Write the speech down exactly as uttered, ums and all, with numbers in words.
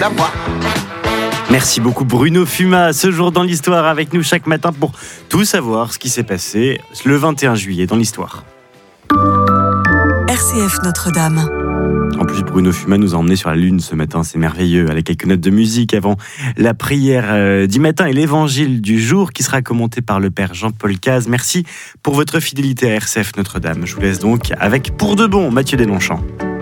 moi. Merci beaucoup Bruno Fuma, ce jour dans l'histoire avec nous chaque matin pour tout savoir ce qui s'est passé le vingt et un juillet dans l'histoire. R C F Notre-Dame. En plus, Bruno Fuma nous a emmenés sur la Lune ce matin, c'est merveilleux, avec quelques notes de musique avant la prière euh, du matin et l'évangile du jour qui sera commenté par le Père Jean-Paul Caz. Merci pour votre fidélité à R C F Notre-Dame. Je vous laisse donc avec Pour de bon, Mathieu Deslongchamps.